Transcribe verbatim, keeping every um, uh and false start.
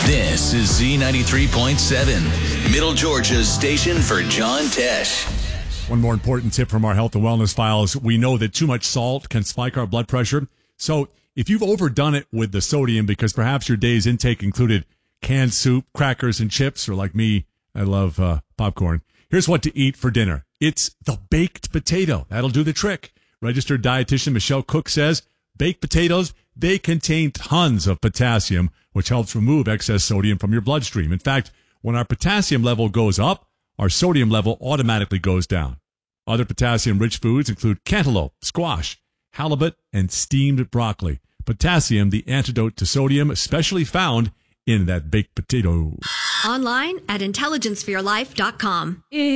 This is Z ninety-three point seven, Middle Georgia's station for John Tesh. One more important tip from our health and wellness files. We know that too much salt can spike our blood pressure. So if you've overdone it with the sodium because perhaps your day's intake included canned soup, crackers, and chips, or like me, I love uh, popcorn, here's what to eat for dinner. It's the baked potato. That'll do the trick. Registered dietitian Michelle Cook says baked potatoes, they contain tons of potassium, which helps remove excess sodium from your bloodstream. In fact, when our potassium level goes up, our sodium level automatically goes down. Other potassium-rich foods include cantaloupe, squash, halibut, and steamed broccoli. Potassium, the antidote to sodium, especially found in that baked potato. Online at intelligence for your life dot com.